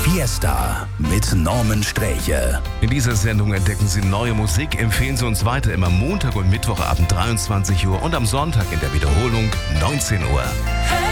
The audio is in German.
Fiesta mit Norman Sträche. In dieser Sendung entdecken Sie neue Musik, empfehlen Sie uns weiter immer Montag und Mittwoch ab 23 Uhr und am Sonntag in der Wiederholung 19 Uhr.